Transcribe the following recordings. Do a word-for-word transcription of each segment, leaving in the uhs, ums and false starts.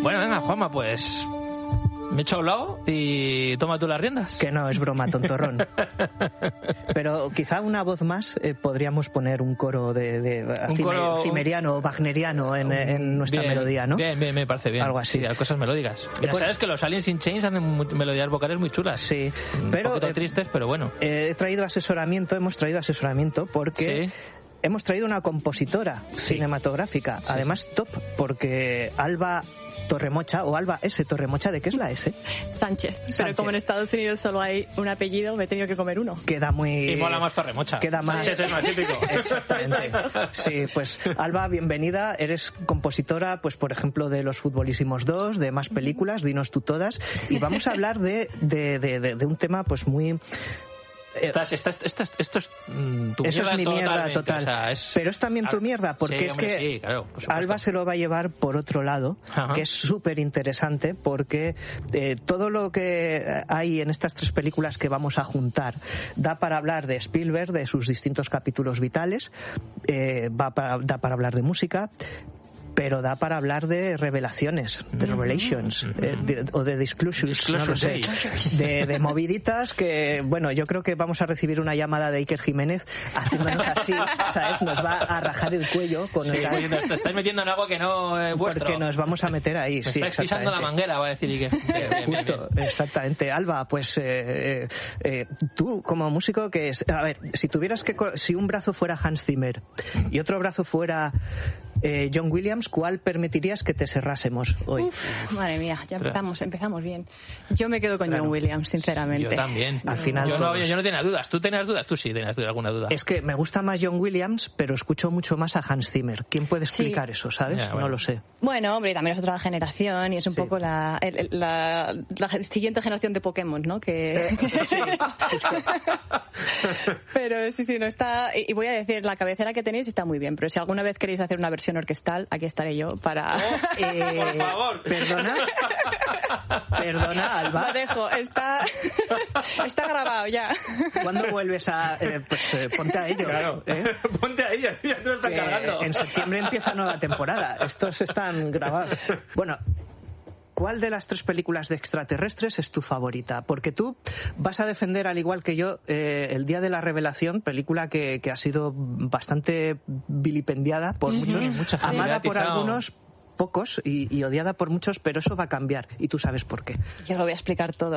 Bueno, venga, Juanma, pues me he hecho a un lado y toma tú las riendas. Que no, es broma, tontorrón. Pero quizá una voz más eh, podríamos poner un coro de, de un cime, coro, cimeriano o wagneriano en, en nuestra bien, melodía, ¿no? Bien, bien, me parece bien. Algo así. Sí, cosas melódicas. Ya pues, sabes que los Aliens in Chains hacen muy, melodías vocales muy chulas. Sí, un pero... poquito eh, tristes, pero bueno. Eh, he traído asesoramiento, hemos traído asesoramiento porque... ¿Sí? Hemos traído una compositora sí. cinematográfica, sí, además top, porque Alba Torremocha, o Alba S. Torremocha, ¿de qué es la S? Sánchez. Sánchez. Pero como en Estados Unidos solo hay un apellido, me he tenido que comer uno. Queda muy... Y mola más Torremocha. Queda más... Sánchez es más típico. Exactamente. Sí, pues Alba, bienvenida. Eres compositora, pues por ejemplo, de Los Futbolísimos dos, de más películas, dinos tú todas. Y vamos a hablar de, de, de, de, de un tema pues muy... Estás, estás, estás, esto es mm, tu Eso mierda es mi mierda total. O sea, es... Pero es también tu mierda, porque sí, es hombre, que sí, claro, Alba se lo va a llevar por otro lado, Ajá. que es súper interesante, porque eh, todo lo que hay en estas tres películas que vamos a juntar da para hablar de Spielberg, de sus distintos capítulos vitales, eh, va para, da para hablar de música, pero da para hablar de revelaciones, de revelations, mm-hmm. eh, de, o de disclosures, no lo sé, de, de moviditas que, bueno, yo creo que vamos a recibir una llamada de Iker Jiménez haciéndonos así, ¿sabes? Nos va a rajar el cuello con sí, el... Te estáis metiendo en algo que no es vuestro. Porque nos vamos a meter ahí, Me sí, estáis pisando la manguera, va a decir Iker. Bien, bien, Justo, bien. Exactamente. Alba, pues eh, eh, tú como músico, que es, a ver, si tuvieras que, si un brazo fuera Hans Zimmer y otro brazo fuera eh, John Williams, ¿cuál permitirías que te cerrásemos hoy? Uf, madre mía, ya empezamos, empezamos bien. Yo me quedo con claro. John Williams, sinceramente. Yo también. Al final yo no, yo no tenía dudas. ¿Tú tenías dudas? Tú sí tenías alguna duda. Es que me gusta más John Williams, pero escucho mucho más a Hans Zimmer. ¿Quién puede explicar sí. eso, sabes? Ya, bueno. No lo sé. Bueno, hombre, también es otra generación y es un sí. poco la, la, la siguiente generación de Pokémon, ¿no? Que... Eh, sí, pero sí, sí, no está... Y voy a decir, la cabecera que tenéis está muy bien, pero si alguna vez queréis hacer una versión orquestal, aquí estaré yo para... Oh, eh, por favor. Perdona. Perdona, Alba. Lo dejo, está, está grabado ya. ¿Cuándo vuelves a...? Eh, pues eh, ponte a ello. Claro, ¿eh? Ponte a ello, ya te lo están cargando. En septiembre empieza nueva temporada. Estos están grabados. Bueno... ¿Cuál de las tres películas de extraterrestres es tu favorita? Porque tú vas a defender, al igual que yo, eh, El Día de la Revelación, película que, que ha sido bastante vilipendiada por muchos, mucha amada por algunos, pocos, y, y odiada por muchos, pero eso va a cambiar, y tú sabes por qué. Yo lo voy a explicar todo.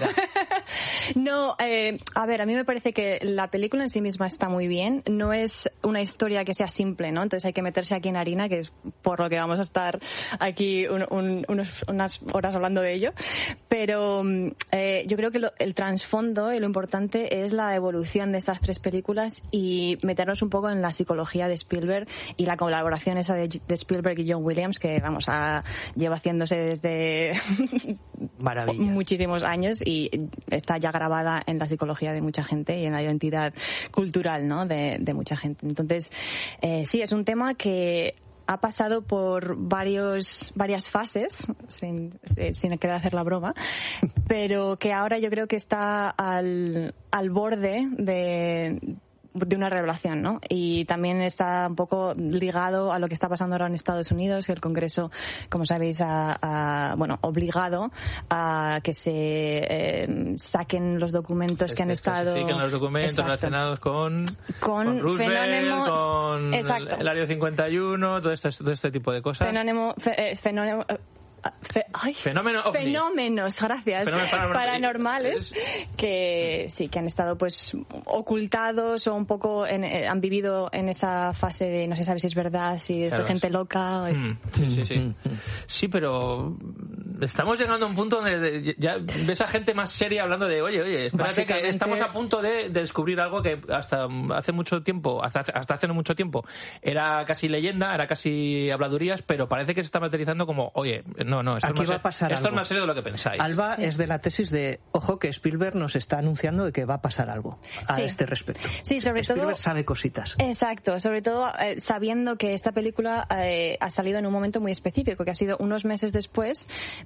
No, eh, a ver, a mí me parece que la película en sí misma está muy bien. No es una historia que sea simple, ¿no? Entonces hay que meterse aquí en harina, que es por lo que vamos a estar aquí un, un, unos, unas horas hablando de ello. Pero eh, yo creo que lo, el trasfondo y lo importante es la evolución de estas tres películas y meternos un poco en la psicología de Spielberg y la colaboración esa de, de Spielberg y John Williams, que vamos a lleva haciéndose desde Maravilla. muchísimos años y está ya grabada en la psicología de mucha gente y en la identidad cultural, ¿no? de, de mucha gente. Entonces, eh, sí, es un tema que ha pasado por varios varias fases, sin, sin querer hacer la broma, pero que ahora yo creo que está al, al borde de... de una revelación, ¿no? Y también está un poco ligado a lo que está pasando ahora en Estados Unidos, que el Congreso, como sabéis, ha, ha bueno, obligado a que se eh, saquen los documentos es que han que estado... Sí, que los documentos Exacto. relacionados con, con, con Roosevelt, fenómenos... con el, el Área cincuenta y uno, todo este, todo este tipo de cosas. Fenómeno... Fe, eh, fenómeno Fe, ay, Fenómeno fenómenos, gracias, Fenómenos paranormales que sí, que han estado pues ocultados o un poco en, eh, han vivido en esa fase de no se sabe si es verdad, si es claro, de gente loca. Mm, sí, sí, sí. Sí, pero estamos llegando a un punto donde ya ves a gente más seria hablando de oye, oye, espérate que estamos a punto de, de descubrir algo que hasta hace mucho tiempo, hasta, hasta hace no mucho tiempo, era casi leyenda, era casi habladurías, pero parece que se está materializando como, oye, no, no, esto, Aquí es, más, va a pasar esto algo. es más serio de lo que pensáis. Alba sí. es de la tesis de, ojo, que Spielberg nos está anunciando de que va a pasar algo a sí. este respecto. Sí, sobre Spielberg todo... sabe cositas. Exacto, sobre todo eh, sabiendo que esta película eh, ha salido en un momento muy específico, que ha sido unos meses después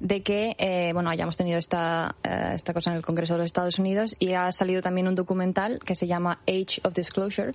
de que, eh, bueno, hayamos tenido esta, uh, esta cosa en el Congreso de los Estados Unidos, y ha salido también un documental que se llama Age of Disclosure,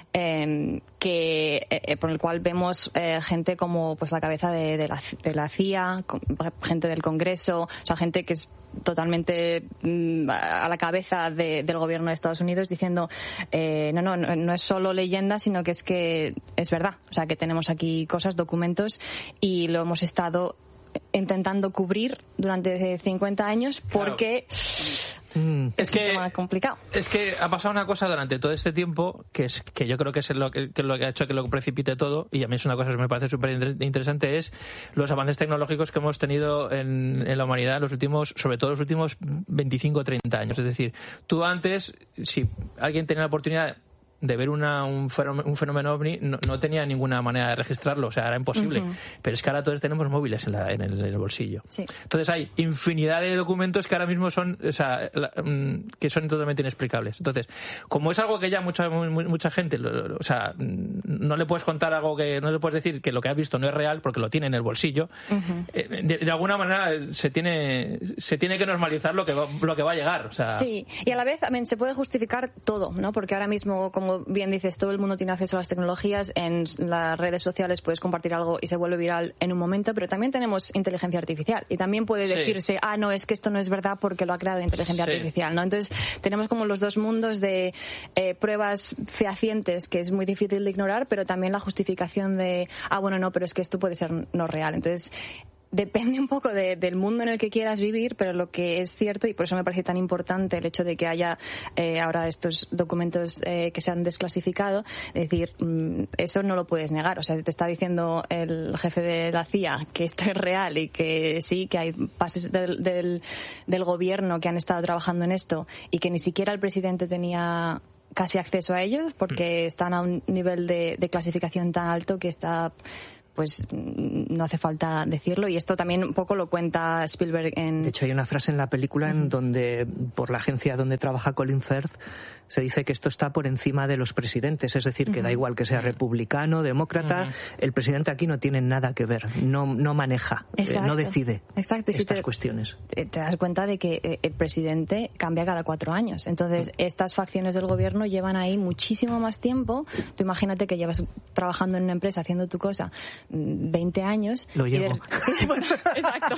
eh, que, eh, por el cual vemos eh, gente como pues la cabeza de, de, la, de la C I A, gente del Congreso, o sea, gente que es totalmente mm, a la cabeza de, del gobierno de Estados Unidos diciendo eh, no, no, no es solo leyenda, sino que es que es verdad. O sea, que tenemos aquí cosas, documentos, y lo hemos estado intentando cubrir durante cincuenta años porque claro. es, es que, un tema complicado. Es que ha pasado una cosa durante todo este tiempo que es que yo creo que es lo que, que, lo que ha hecho que lo precipite todo, y a mí es una cosa que me parece súper interesante, es los avances tecnológicos que hemos tenido en, en la humanidad en los últimos, sobre todo los últimos veinticinco o treinta años. Es decir, tú antes, si alguien tenía la oportunidad de ver una, un, fenómeno, un fenómeno ovni, no, no tenía ninguna manera de registrarlo, o sea, era imposible. Uh-huh. Pero es que ahora todos tenemos móviles en, la, en, el, en el bolsillo. Sí. Entonces hay infinidad de documentos que ahora mismo son, o sea, la, que son totalmente inexplicables. Entonces, como es algo que ya mucha mucha gente, lo, o sea, no le puedes contar algo que, no le puedes decir que lo que has visto no es real porque lo tiene en el bolsillo, uh-huh. eh, de, de alguna manera se tiene se tiene que normalizar lo que va, lo que va a llegar. O sea, sí, y a la vez también se puede justificar todo, ¿no? Porque ahora mismo, como bien dices, todo el mundo tiene acceso a las tecnologías, en las redes sociales puedes compartir algo y se vuelve viral en un momento, pero también tenemos inteligencia artificial y también puede decirse, sí. ah, no, es que esto no es verdad porque lo ha creado inteligencia sí. artificial, ¿no? Entonces tenemos como los dos mundos de eh, pruebas fehacientes que es muy difícil de ignorar, pero también la justificación de, ah, bueno, no, pero es que esto puede ser no real. Entonces depende un poco de, del mundo en el que quieras vivir, pero lo que es cierto, y por eso me parece tan importante el hecho de que haya eh, ahora estos documentos eh, que se han desclasificado, es decir, mmm, eso no lo puedes negar. O sea, te está diciendo el jefe de la C I A que esto es real y que sí, que hay pases del, del, del gobierno que han estado trabajando en esto y que ni siquiera el presidente tenía casi acceso a ellos porque están a un nivel de, de clasificación tan alto que está... pues no hace falta decirlo, y esto también un poco lo cuenta Spielberg en... De hecho, hay una frase en la película en donde, por la agencia donde trabaja Colin Firth, se dice que esto está por encima de los presidentes, es decir, que uh-huh. da igual que sea republicano, demócrata, uh-huh. el presidente aquí no tiene nada que ver, no, no maneja, eh, no decide Exacto. estas si te, cuestiones. Te, te das cuenta de que el presidente cambia cada cuatro años, entonces uh-huh. estas facciones del gobierno llevan ahí muchísimo más tiempo. Tú imagínate que llevas trabajando en una empresa haciendo tu cosa veinte años. Lo llevo. De... bueno, exacto.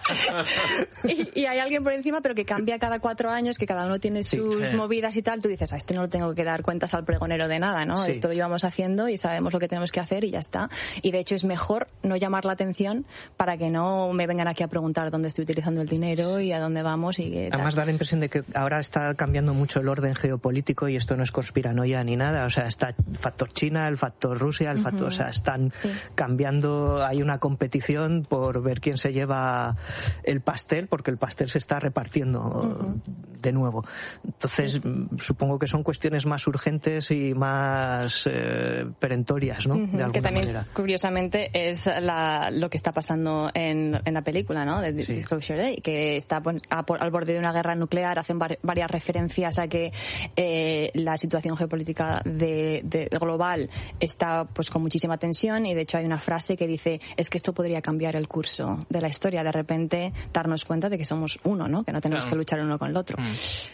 y, y hay alguien por encima, pero que cambia cada cuatro años, que cada uno tiene sus sí, sí. movidas y tal. Tú dices, a esto no lo tengo que dar cuentas al pregonero de nada, ¿no? Sí. Esto lo llevamos haciendo y sabemos lo que tenemos que hacer y ya está. Y de hecho es mejor no llamar la atención para que no me vengan aquí a preguntar dónde estoy utilizando el dinero y a dónde vamos y qué tal. Además da la impresión de que ahora está cambiando mucho el orden geopolítico y esto no es conspiranoia ni nada. O sea, está el factor China, el factor Rusia, el factor... Uh-huh. O sea, están sí. cambiando, hay una competición por ver quién se lleva el pastel, porque el pastel se está repartiendo uh-huh. de nuevo. Entonces, sí. supongo que son cuestiones más urgentes y más eh, perentorias, ¿no? Uh-huh. De alguna que también, manera. Curiosamente, es la, lo que está pasando en, en la película, ¿no? De sí. Disclosure Day, que está a, por, al borde de una guerra nuclear. Hacen var, varias referencias a que eh, la situación geopolítica de, de global está pues con muchísima tensión, y de hecho hay una frase que dice, es que esto podría cambiar el curso de la historia, de repente darnos cuenta de que somos uno, ¿no? Que no tenemos claro. que luchar uno con el otro. Mm.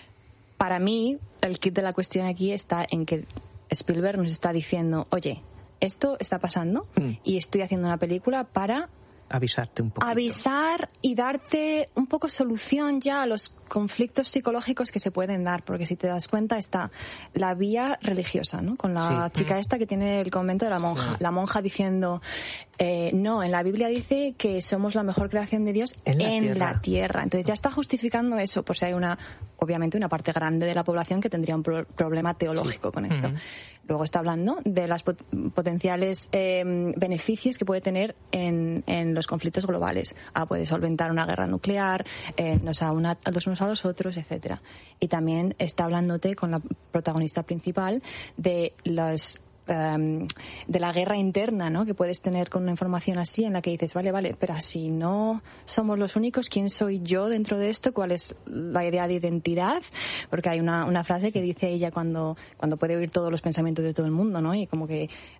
Para mí, el kit de la cuestión aquí está en que Spielberg nos está diciendo, oye, esto está pasando mm. y estoy haciendo una película para avisarte un poco. Avisar y darte un poco solución ya a los conflictos psicológicos que se pueden dar, porque si te das cuenta está la vía religiosa, ¿no? Con la sí. chica esta que tiene el convento de la monja, sí. la monja diciendo eh, no, en la Biblia dice que somos la mejor creación de Dios en, la, en tierra. la tierra. Entonces ya está justificando eso, por si hay una, obviamente una parte grande de la población que tendría un pro- problema teológico sí. con esto. Uh-huh. Luego está hablando de los pot- potenciales eh, beneficios que puede tener en, en los conflictos globales. Ah, puede solventar una guerra nuclear, eh, nos aúna a los unos a los otros, etcétera. Y también está hablándote con la protagonista principal de los Um, de la guerra interna, ¿no? Que puedes tener con una información así, en la que dices, vale, vale, pero si no somos los únicos, ¿quién soy yo dentro de esto? ¿Cuál es la idea de identidad? Porque hay una, una frase que dice ella cuando, cuando puede oír todos los pensamientos de todo el mundo, ¿no? Y como que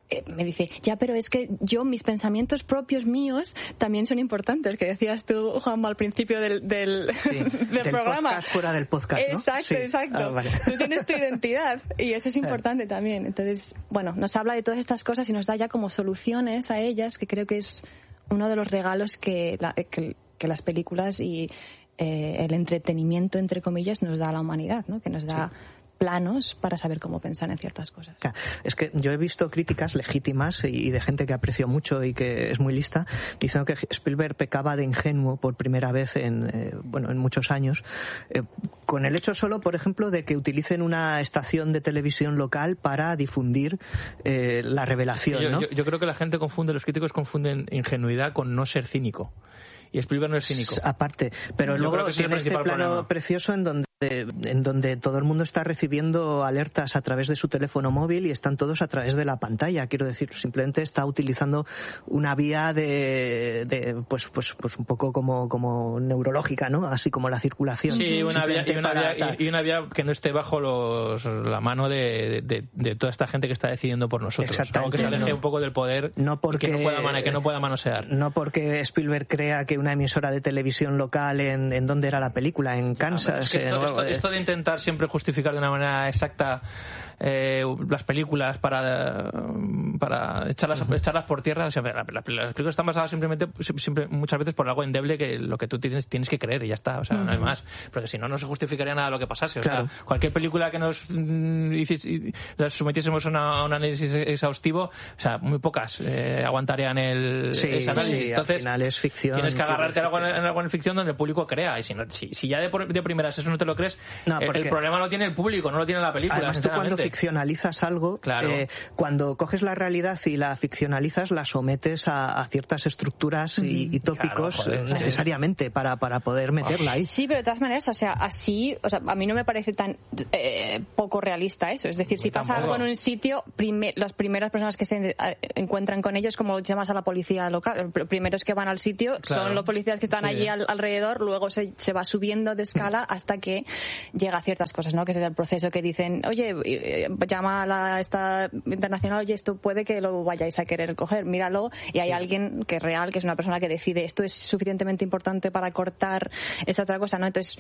eh, me dice, ya, pero es que yo, mis pensamientos propios míos también son importantes, que decías tú, Juanma, al principio del, del, sí, del, del programa. Podcast fuera del podcast, ¿no? Exacto, sí. exacto. Ah, vale. Tú tienes tu identidad y eso es importante también. Entonces, bueno, nos habla de todas estas cosas y nos da ya como soluciones a ellas, que creo que es uno de los regalos que, la, que, que las películas y eh, el entretenimiento, entre comillas, nos da a la humanidad, ¿no? Que nos da... Sí. planos para saber cómo pensar en ciertas cosas. Es que yo he visto críticas legítimas y de gente que aprecio mucho y que es muy lista diciendo que Spielberg pecaba de ingenuo por primera vez en eh, bueno en muchos años eh, con el hecho solo, por ejemplo, de que utilicen una estación de televisión local para difundir eh, la revelación, yo, ¿no? yo, yo creo que la gente confunde, los críticos confunden ingenuidad con no ser cínico. Y Spielberg no es cínico. Aparte, pero yo luego tiene este plano problema. precioso en donde en donde todo el mundo está recibiendo alertas a través de su teléfono móvil y están todos a través de la pantalla. Quiero decir, simplemente está utilizando una vía de, de pues pues pues un poco como como neurológica, ¿no? Así como la circulación. Sí, una vía, y, una vía, y, y una vía que no esté bajo los, la mano de, de, de toda esta gente que está decidiendo por nosotros. Exactamente. Algo que se aleje no. un poco del poder no porque, y que no pueda, man, que no pueda manosear. No porque Spielberg crea que una emisora de televisión local en, en ¿dónde era la película? En Kansas. Ah, es que esto, esto, esto de intentar siempre justificar de una manera exacta eh, las películas para para echarlas, uh-huh. echarlas por tierra, o sea, la, la, las películas están basadas simplemente siempre, muchas veces por algo endeble que lo que tú tienes tienes que creer y ya está, o sea, uh-huh. no hay más, porque si no no se justificaría nada lo que pasase, o claro. sea, cualquier película que nos mm, hicis, las sometiésemos a, una, a un análisis exhaustivo, o sea, muy pocas eh, aguantarían el sí, ese análisis, sí, entonces al final es ficción, tienes que agarrarte algo en, en algo en ficción donde el público crea, y si no, si, si ya de, de primeras eso no te lo crees, no, el, el problema lo tiene el público, no lo tiene la película. Además, tú cuando ficcionalizas algo, claro. eh, cuando coges la realidad y la ficcionalizas, la sometes a, a ciertas estructuras y, y tópicos claro, joder, necesariamente sí. para, para poder meterla ahí. Sí, pero de todas maneras, o sea, así, o sea, a mí no me parece tan eh, poco realista eso. Es decir, si pasa algo en un sitio, primer, las primeras personas que se eh, encuentran con ellos, como llamas a la policía local, los primeros que van al sitio claro. son los policías que están sí. allí al, alrededor, luego se, se va subiendo de escala hasta que llega a ciertas cosas, ¿no? Que es el proceso que dicen, oye, llama a la esta internacional, oye, esto puede que lo vayáis a querer coger, míralo, y hay sí. alguien que es real, que es una persona que decide, esto es suficientemente importante para cortar esa otra cosa, ¿no? Entonces,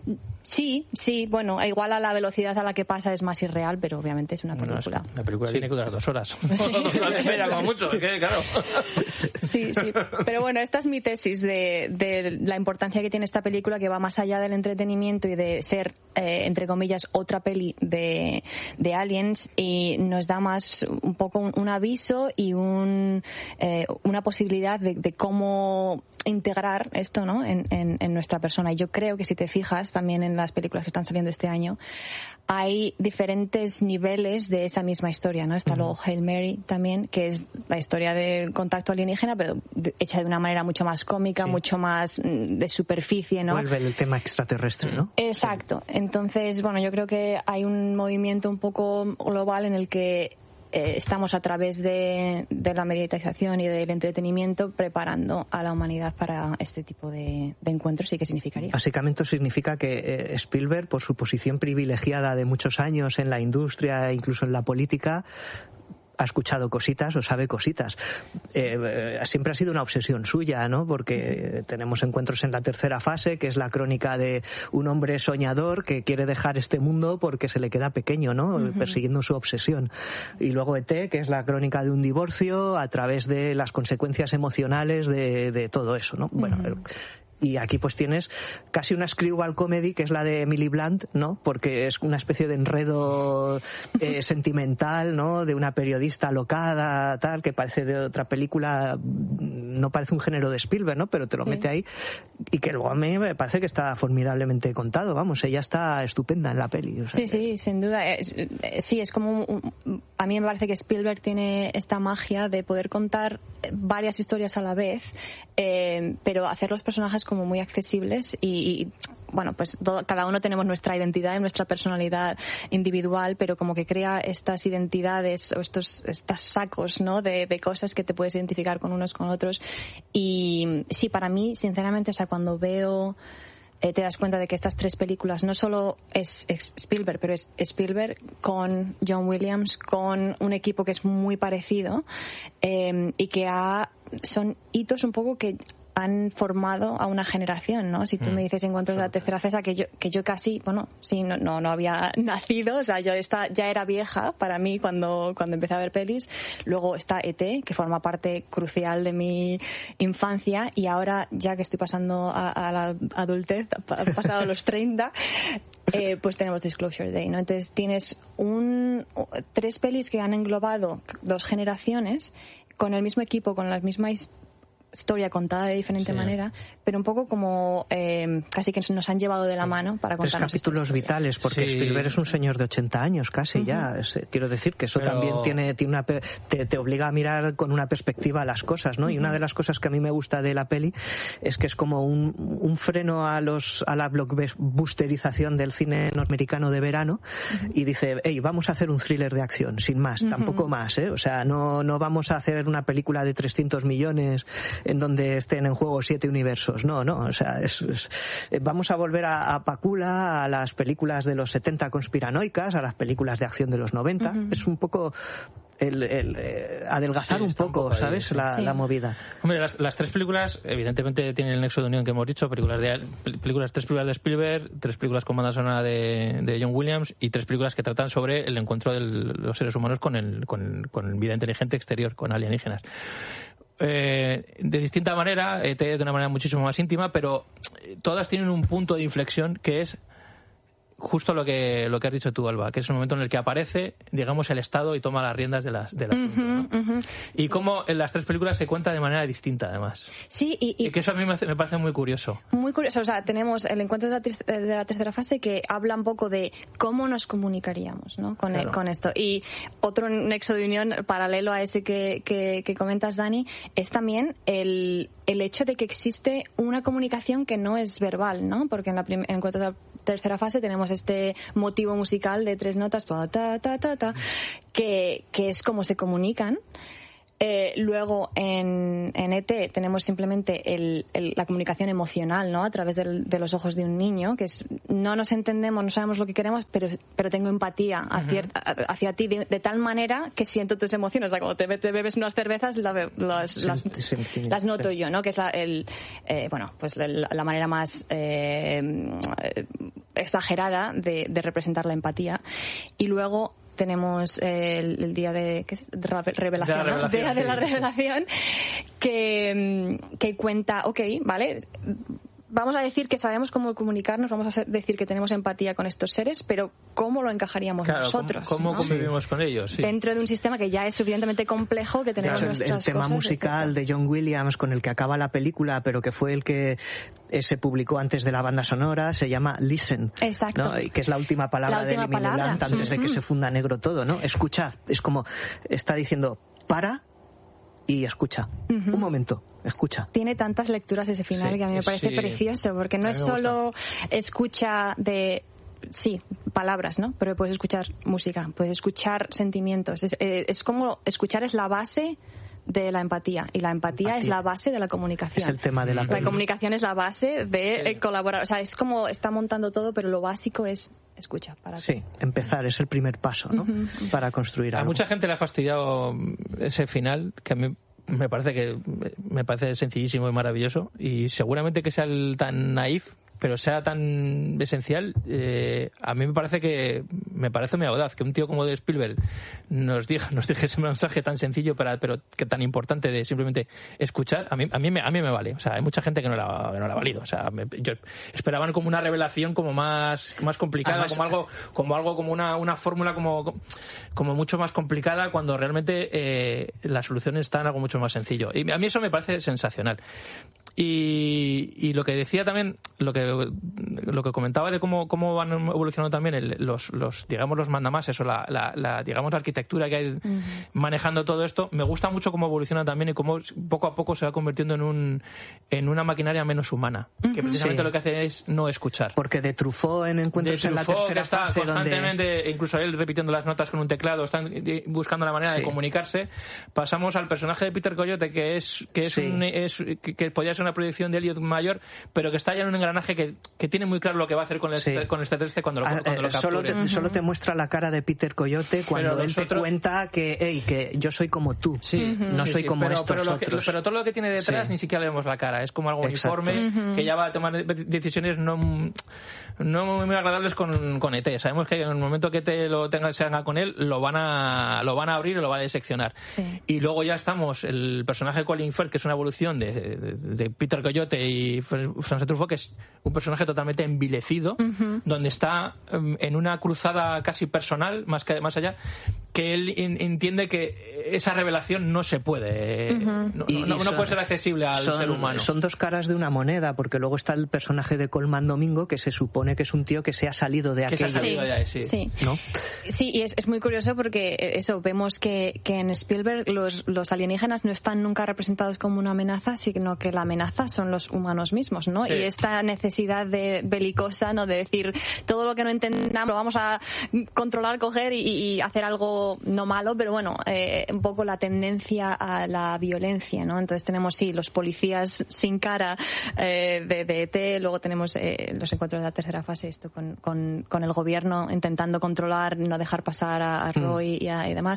sí, sí, bueno, igual a la velocidad a la que pasa es más irreal, pero obviamente es una película. Bueno, es, la película sí. tiene que durar dos horas. Sí. como mucho, es que, claro. Sí, sí, pero bueno, esta es mi tesis de, de la importancia que tiene esta película, que va más allá del entretenimiento y de ser, eh, entre comillas, otra peli de, de Aliens, y nos da más un poco un, un aviso y un, eh, una posibilidad de, de cómo integrar esto, ¿no? en, en, en nuestra persona. Y yo creo que si te fijas también en las películas que están saliendo este año, hay diferentes niveles de esa misma historia, ¿no? Está uh-huh. luego Hail Mary también, que es la historia de contacto alienígena, pero de, hecha de una manera mucho más cómica, sí. mucho más de superficie, ¿no? Vuelve el tema extraterrestre, ¿no? Exacto. Entonces, bueno, yo creo que hay un movimiento un poco global en el que eh, estamos a través de, de la mediatización y del entretenimiento preparando a la humanidad para este tipo de, de encuentros. ¿Y qué significaría? Básicamente significa que eh, Spielberg, por su posición privilegiada de muchos años en la industria e incluso en la política, ha escuchado cositas o sabe cositas. Eh, eh, siempre ha sido una obsesión suya, ¿no? Porque tenemos encuentros en la tercera fase, que es la crónica de un hombre soñador que quiere dejar este mundo porque se le queda pequeño, ¿no? Uh-huh. Persiguiendo su obsesión. Y luego E T, que es la crónica de un divorcio a través de las consecuencias emocionales de, de todo eso, ¿no? Uh-huh. Bueno, el, y aquí pues tienes casi una screwball comedy, que es la de Emily Blunt, ¿no? Porque es una especie de enredo eh, sentimental, ¿no? De una periodista alocada, tal, que parece de otra película, no parece un género de Spielberg, ¿no? Pero te lo sí. mete ahí, y que luego a mí me parece que está formidablemente contado, vamos, ella está estupenda en la peli. O sea, sí, sí, sin duda. Es, sí, es como un, a mí me parece que Spielberg tiene esta magia de poder contar varias historias a la vez, eh, pero hacer los personajes como muy accesibles y, y bueno, pues todo, cada uno tenemos nuestra identidad y nuestra personalidad individual, pero como que crea estas identidades o estos, estos sacos, ¿no? De, de cosas que te puedes identificar con unos con otros. Y sí, para mí, sinceramente, o sea, cuando veo eh, te das cuenta de que estas tres películas no solo es, es Spielberg, pero es Spielberg con John Williams, con un equipo que es muy parecido eh, y que ha, son hitos un poco que han formado a una generación, ¿no? Si tú me dices en cuanto a la tercera fase, que yo que yo casi, bueno, sí, no no, no había nacido, o sea, yo esta, ya era vieja para mí cuando cuando empecé a ver pelis. Luego está E T, que forma parte crucial de mi infancia, y ahora, ya que estoy pasando a, a la adultez, he pasado los treinta, eh, pues tenemos Disclosure Day, ¿no? Entonces tienes un tres pelis que han englobado dos generaciones con el mismo equipo, con las mismas historia contada de diferente sí. manera, pero un poco como eh, casi que nos han llevado de la mano para contarnos. Tres capítulos vitales, porque sí. Spielberg es un señor de ochenta años casi uh-huh. ya. Es, quiero decir que eso pero... también tiene, tiene una, te, te obliga a mirar con una perspectiva a las cosas, ¿no? Uh-huh. Y una de las cosas que a mí me gusta de la peli es que es como un, un freno a los a la blockbusterización del cine norteamericano de verano uh-huh. y dice, hey, vamos a hacer un thriller de acción, sin más, uh-huh. tampoco más, ¿eh? O sea, no, no vamos a hacer una película de trescientos millones en donde estén en juego siete universos. No, no, o sea, es, es, vamos a volver a, a Pakula, a las películas de los setenta conspiranoicas, a las películas de acción de los noventa. Uh-huh. Es un poco el, el eh, adelgazar sí, un, poco, un poco, ¿sabes? Ahí, la, sí. la movida. Hombre, las, las tres películas, evidentemente, tienen el nexo de unión que hemos dicho. Películas de películas, tres películas de Spielberg, tres películas con banda sonora de, de John Williams y tres películas que tratan sobre el encuentro de los seres humanos con el, con, con vida inteligente exterior, con alienígenas. Eh, de distinta manera, E T de una manera muchísimo más íntima, pero todas tienen un punto de inflexión que es justo lo que lo que has dicho tú, Alba, que es un momento en el que aparece, digamos, el Estado y toma las riendas de las de la uh-huh, ¿no? uh-huh. Y cómo en las tres películas se cuenta de manera distinta, además. Sí, y, y, y que eso a mí me, me parece muy curioso. Muy curioso, o sea, tenemos el encuentro de la, ter- de la tercera fase que habla un poco de cómo nos comunicaríamos, ¿no? Con, claro. el, con esto. Y otro nexo de unión paralelo a ese que, que, que comentas, Dani, es también el, el hecho de que existe una comunicación que no es verbal, ¿no? Porque en, la prim- en el encuentro de la tercera fase tenemos este motivo musical de tres notas, ta, ta, ta, ta, ta, que, que es cómo se comunican. Eh, luego en, en E T tenemos simplemente el, el, la comunicación emocional, ¿no? A través del, de los ojos de un niño, que es no nos entendemos, no sabemos lo que queremos, pero, pero tengo empatía hacia, uh-huh. hacia ti de, de tal manera que siento tus emociones. O sea, cuando te, te bebes unas cervezas, la, las, las, sí, sí, sí, las noto sí. yo, ¿no? Que es la, el, eh, bueno, pues la, la manera más eh, exagerada de, de representar la empatía. Y luego tenemos eh, el, el día de, ¿qué es? de la revelación, de la ¿no? revelación, Día de sí. la revelación, que, que cuenta, ok, vale, vamos a decir que sabemos cómo comunicarnos, vamos a decir que tenemos empatía con estos seres, pero ¿cómo lo encajaríamos claro, nosotros? ¿Cómo, cómo ¿no? convivimos con ellos? Sí. Dentro de un sistema que ya es suficientemente complejo, que tenemos claro, nuestras el, el tema cosas, musical etcétera. De John Williams con el que acaba la película, pero que fue el que se publicó antes de la banda sonora, se llama Listen. Exacto. ¿no? Y que es la última palabra la última de Emily palabra. Blunt antes de que se funda negro todo, ¿no? Escuchad, es como está diciendo para y escucha. Uh-huh. Un momento, escucha. Tiene tantas lecturas ese final sí, que a mí me parece sí. precioso, porque no es solo escucha de sí, palabras, ¿no? Pero puedes escuchar música, puedes escuchar sentimientos. Es, es como escuchar es la base de la empatía, y la empatía, empatía es la base de la comunicación. Es el tema de la La comunicación es la base de sí. colaborar, o sea, es como está montando todo, pero lo básico es escucha. Para sí, ti. Empezar es el primer paso, ¿no? Uh-huh. Para construir algo. A mucha gente le ha fastidiado ese final, que a mí me parece que me parece sencillísimo y maravilloso, y seguramente que sea el tan naif, pero sea tan esencial, eh, a mí me parece que me parece muy audaz que un tío como de Spielberg nos diga, nos deje ese mensaje tan sencillo para, pero que tan importante de simplemente escuchar. A mí a mí me, a mí me vale, o sea, hay mucha gente que no la que no la ha valido, o sea, me, yo esperaban como una revelación como más más complicada, además, como algo como algo como una una fórmula como como mucho más complicada, cuando realmente eh, la solución está en algo mucho más sencillo, y a mí eso me parece sensacional. Y, y lo que decía también, lo que lo que comentaba de cómo cómo van evolucionando también el, los los digamos los mandamases o la, la, la digamos la arquitectura que hay uh-huh. manejando todo esto, me gusta mucho cómo evoluciona también y cómo poco a poco se va convirtiendo en un en una maquinaria menos humana, uh-huh. que precisamente sí. lo que hace es no escuchar. Porque de Truffaut en Encuentros de Truffaut, en la tercera que está fase constantemente, donde... incluso él repitiendo las notas con un teclado, están buscando la manera sí. de comunicarse. Pasamos al personaje de Peter Coyote, que es que es, sí. un, es que, que podría ser una proyección de Elliot mayor, pero que está ya en un engranaje parece que, que tiene muy claro lo que va a hacer con el, sí. con el extraterrestre cuando lo, cuando lo capture. Solo te, uh-huh. solo te muestra la cara de Peter Coyote cuando él te cuenta que, hey, que yo soy como tú, sí, no sí, soy sí, como pero, estos pero lo otros. Que, pero todo lo que tiene detrás sí. ni siquiera le vemos la cara, es como algo uniforme. Uh-huh. Que ya va a tomar decisiones no, no muy agradables con, con E T. Sabemos que en el momento que E T lo tenga, se haga con él, lo van a lo van a abrir y lo van a diseccionar. Sí. Y luego ya estamos, el personaje de Colin Firth, que es una evolución de, de, de Peter Coyote y François Truffaut, que es un personaje totalmente envilecido, uh-huh. donde está um, en una cruzada casi personal, más, que, más allá, que él in, entiende que esa revelación no se puede, uh-huh. no, no, no, no puede ser accesible al son, ser humano. Son dos caras de una moneda, porque luego está el personaje de Colman Domingo, que se supone que es un tío que se ha salido de que aquello. Se ha salido sí. de ahí, sí. Sí. ¿No? Sí, y es, es muy curioso porque eso, vemos que, que en Spielberg los, los alienígenas no están nunca representados como una amenaza, sino que la amenaza son los humanos mismos, ¿no? Sí. Y esta necesidad de belicosa, ¿no? De decir, todo lo que no entendamos lo vamos a controlar, coger y, y hacer algo no malo, pero bueno, eh, un poco la tendencia a la violencia, ¿no? Entonces tenemos, sí, los policías sin cara eh, de, de E T, luego tenemos eh, los encuentros de la tercera fase, esto con, con, con el gobierno intentando controlar, no dejar pasar a, a Roy mm. y, a, y demás.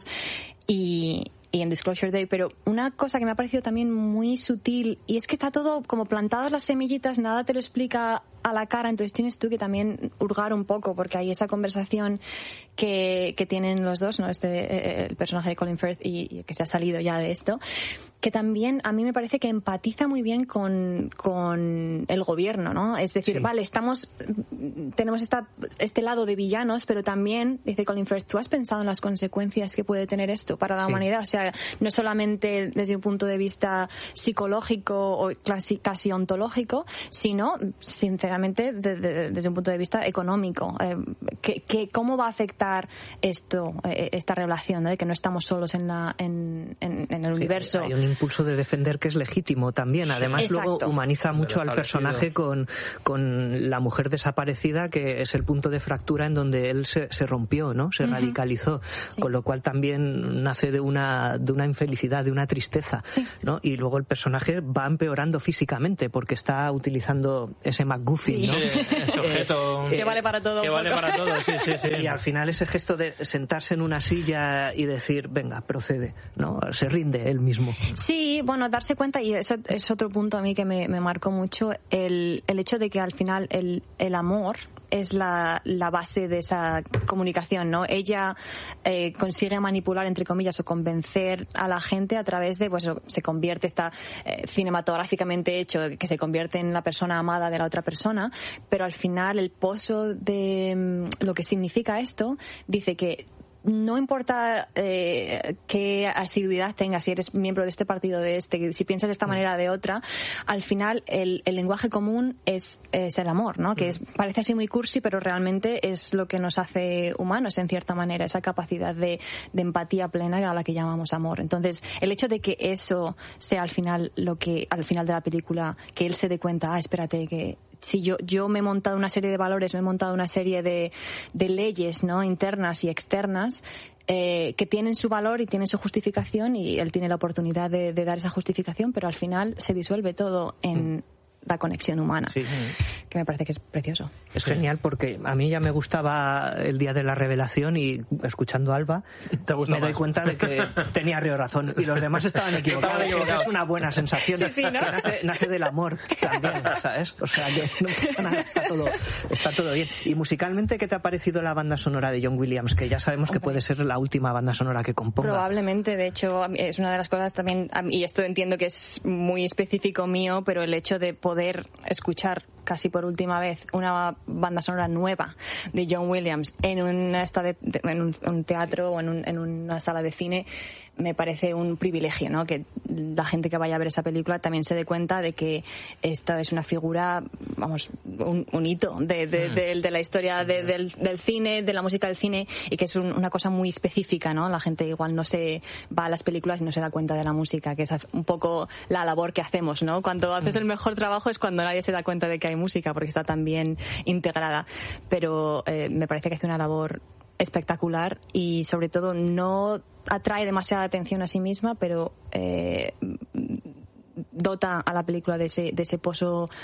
Y, y en Disclosure Day, pero una cosa que me ha parecido también muy sutil, y es que está todo como plantadas las semillitas, nada te lo explica a la cara, entonces tienes tú que también hurgar un poco, porque hay esa conversación que, que tienen los dos, ¿no? Este, eh, el personaje de Colin Firth y, y que se ha salido ya de esto, que también a mí me parece que empatiza muy bien con, con el gobierno, ¿no? Es decir, sí. vale, estamos, tenemos esta, este lado de villanos, pero también, dice Colin Firth, ¿tú has pensado en las consecuencias que puede tener esto para la sí. humanidad? O sea, no solamente desde un punto de vista psicológico o casi, casi ontológico, sino, sinceramente, de, de, desde un punto de vista económico. Eh, que, que, ¿Cómo va a afectar esto, eh, esta relación, ¿no? De que no estamos solos en, la, en, en, en el sí, universo? Hay un impulso de defender que es legítimo también. Además, Exacto. luego humaniza mucho al personaje con, con la mujer desaparecida, que es el punto de fractura en donde él se, se rompió, ¿no? Se uh-huh. radicalizó. Sí. Con lo cual también nace de una, de una infelicidad, de una tristeza, sí. ¿no? Y luego el personaje va empeorando físicamente porque está utilizando ese MacGuffin, sí. ¿no? Sí, ese objeto eh, que vale para todo. Que vale para todo, sí, sí, sí. Y al final ese gesto de sentarse en una silla y decir, venga, procede, ¿no? Se rinde él mismo. Sí, bueno, darse cuenta, y eso es otro punto a mí que me, me marcó mucho, el, el hecho de que al final el, el amor es la, la base de esa comunicación, ¿no? Ella eh, consigue manipular, entre comillas, o convencer a la gente a través de, pues, se convierte, está eh, cinematográficamente hecho, que se convierte en la persona amada de la otra persona, pero al final el pozo de um, lo que significa esto, dice que no importa eh, qué asiduidad tengas, si eres miembro de este partido, de este, si piensas de esta manera o de otra, al final el, el lenguaje común es, es el amor, ¿no? Que es, parece así muy cursi, pero realmente es lo que nos hace humanos, en cierta manera, esa capacidad de, de empatía plena a la que llamamos amor. Entonces, el hecho de que eso sea al final lo que, al final de la película, que él se dé cuenta, ah, espérate, que si yo, yo me he montado una serie de valores, me he montado una serie de, de leyes, ¿no? Internas y externas, eh, que tienen su valor y tienen su justificación, y él tiene la oportunidad de, de dar esa justificación, pero al final se disuelve todo en la conexión humana, sí. que me parece que es precioso. Es sí. genial, porque a mí ya me gustaba el día de la revelación, y escuchando a Alba me doy cuenta de que tenía Río razón y los demás estaban equivocados. equivocados. Es una buena sensación, sí, sí, ¿no? que nace, nace del amor también, ¿sabes? O sea, que no pasa nada, está todo, está todo bien. Y musicalmente, ¿qué te ha parecido la banda sonora de John Williams? Que ya sabemos Hombre. que puede ser la última banda sonora que componga. Probablemente, de hecho, es una de las cosas también, y esto entiendo que es muy específico mío, pero el hecho de poder poder escuchar casi por última vez una banda sonora nueva de John Williams en, una de, en un, un teatro o en, un, en una sala de cine me parece un privilegio, ¿no? Que la gente que vaya a ver esa película también se dé cuenta de que esta es una figura, vamos, un, un hito de, de, de, de la historia de, del, del cine, de la música del cine, y que es un, una cosa muy específica, ¿no? La gente igual no se va a las películas y no se da cuenta de la música, que es un poco la labor que hacemos, ¿no? Cuando haces el mejor trabajo es cuando nadie se da cuenta de que hay música, porque está tan bien integrada. Pero eh, me parece que hace una labor espectacular, y sobre todo no atrae demasiada atención a sí misma, pero eh, dota a la película de ese, de ese pozo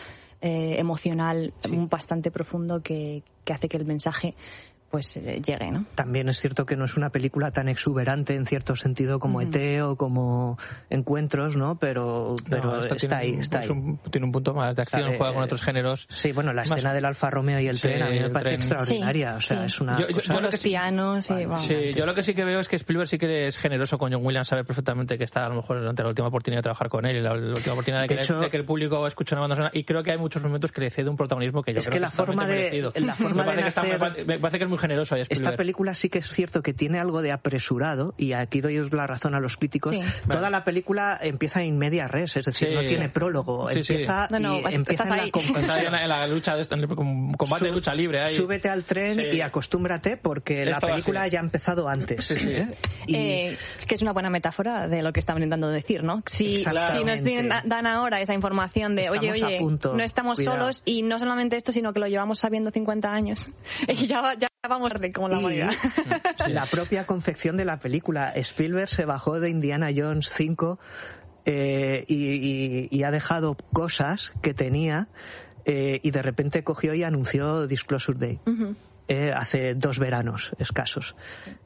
eh, emocional sí. bastante profundo que, que hace que el mensaje pues eh, llegue, ¿no? También es cierto que no es una película tan exuberante en cierto sentido como uh-huh. E T o como Encuentros, ¿no? Pero, pero no, está tiene, ahí, está ahí. Un, tiene un punto más de acción, claro, juega con otros géneros. Sí, bueno, la más... escena del Alfa Romeo y el sí, tren a mí me parece tren. extraordinaria, sí, o sea, sí. es una yo, yo, cosa... yo los pianos, sí, vamos. Sí, yo lo que sí que veo es que Spielberg sí que es generoso con John Williams, sabe perfectamente que está a lo mejor ante la última oportunidad de trabajar con él y la, la última oportunidad de que, de, hecho, de que el público escuche una banda sonora, y creo que hay muchos momentos que le cede un protagonismo que yo es creo que, que la es forma de, merecido. la forma me, de parece nacer... que está, me parece que es muy generoso ahí Spielberg. Esta película sí que es cierto que tiene algo de apresurado, y aquí doy la razón a los críticos. Sí. Toda vale. la película empieza in media res, es decir, sí. no tiene prólogo, sí, empieza, sí. No, no, y empieza en la, está en, la, en la lucha, de, en el combate Sub, de lucha libre. Ahí. Súbete al tren sí. y acostúmbrate, porque Esto la película ya ha empezado antes. Sí, sí. ¿eh? Y... Eh, que es una buena metáfora de lo que estaban intentando decir, ¿no? Si, si nos tienen, dan ahora esa información de, estamos oye, oye, punto, no estamos cuidado. solos, y no solamente esto, sino que lo llevamos sabiendo cincuenta años y ya, ya vamos a ver como la humanidad. Sí. La propia confección de la película. Spielberg se bajó de Indiana Jones cinco eh, y, y, y ha dejado cosas que tenía eh, y de repente cogió y anunció Disclosure Day uh-huh. eh, hace dos veranos escasos.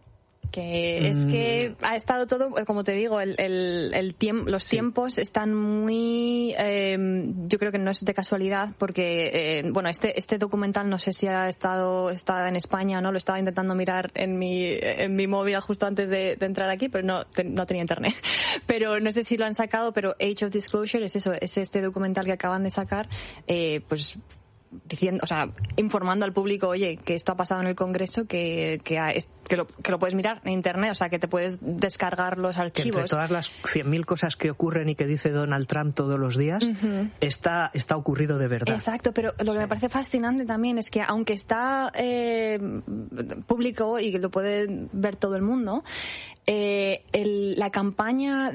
Que es que ha estado todo, como te digo, el, el, el tiemp- los sí. tiempos están muy, eh, yo creo que no es de casualidad, porque eh, bueno, este este documental no sé si ha estado está en España o no, lo estaba intentando mirar en mi en mi móvil justo antes de, de entrar aquí, pero no te, no tenía internet. Pero no sé si lo han sacado, pero Age of Disclosure es eso, es este documental que acaban de sacar, eh, pues diciendo, o sea, informando al público, oye, que esto ha pasado en el Congreso, que que, ha, que, lo, que lo puedes mirar en internet, o sea, que te puedes descargar los archivos. Que entre todas las cien mil cosas que ocurren y que dice Donald Trump todos los días, uh-huh. está, está ocurrido de verdad. Exacto, pero lo que me parece fascinante también es que aunque está eh, público y que lo puede ver todo el mundo, eh, el, la campaña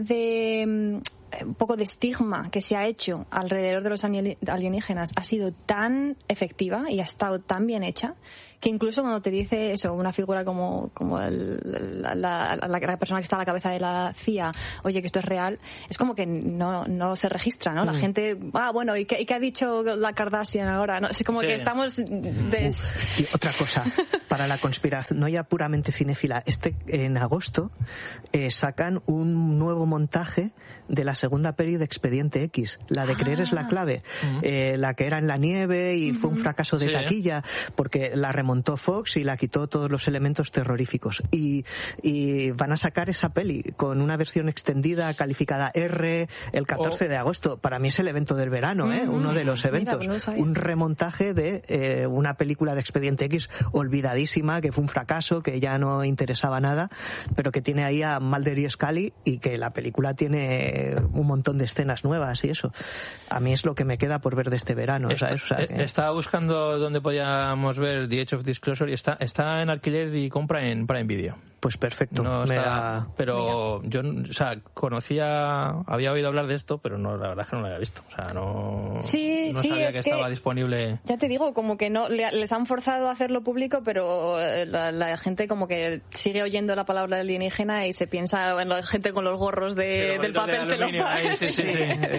de un poco de estigma que se ha hecho alrededor de los alienígenas ha sido tan efectiva y ha estado tan bien hecha que incluso cuando te dice eso, una figura como, como el, la, la, la, la persona que está a la cabeza de la C I A, oye, que esto es real, es como que no, no se registra, ¿no? La mm. gente, ah, bueno, ¿y qué, ¿y qué ha dicho la Kardashian ahora? ¿No? Es como sí. que estamos... Des... Uf, y otra cosa, para la conspiración, no ya puramente cinéfila, este en agosto eh, sacan un nuevo montaje de la segunda peli de Expediente X, la de ah. Creer es la clave, uh-huh. eh, la que era en la nieve y uh-huh. fue un fracaso de sí. taquilla, porque la remontó Fox y la quitó todos los elementos terroríficos. Y, y van a sacar esa peli con una versión extendida calificada R el catorce oh. de agosto. Para mí es el evento del verano, uh-huh. ¿eh? Uno de los eventos. Mira, no un remontaje de eh, una película de Expediente X olvidadísima, que fue un fracaso, que ya no interesaba nada, pero que tiene ahí a Mulder y Scully y que la película tiene un montón de escenas nuevas y eso. A mí es lo que me queda por ver de este verano, Está, ¿sabes? O sea, que... Estaba buscando dónde podíamos ver The Age of Disclosure y está, está en alquiler y compra en Prime Video. Pues perfecto. No me está, da... Pero Mira. yo, o sea, conocía, había oído hablar de esto, pero no, la verdad es que no lo había visto. O sea, no, sí, no sí, sabía es que, que estaba disponible. Ya te digo, como que no le, les han forzado a hacerlo público, pero la, la gente como que sigue oyendo la palabra alienígena y se piensa en la gente con los gorros de, del papel de celofán. Sí, sí,